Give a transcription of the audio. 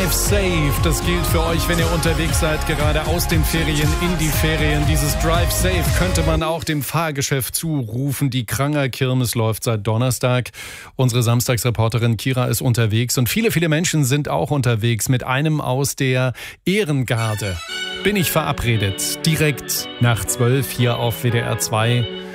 Drive Safe, das gilt für euch, wenn ihr unterwegs seid, gerade aus den Ferien in die Ferien. Dieses Drive Safe könnte man auch dem Fahrgeschäft zurufen. Die Kranger-Kirmes läuft seit Donnerstag. Unsere Samstagsreporterin Kira ist unterwegs und viele, viele Menschen sind auch unterwegs mit einem aus der Ehrengarde. Bin ich verabredet, direkt nach 12 hier auf WDR 2.